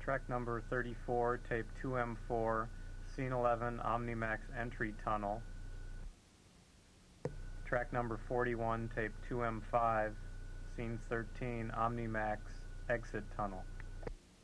Track number 34, tape 2M4, scene 11, OmniMax entry tunnel. Track number 41, tape 2M5, scene 13, OmniMax exit tunnel.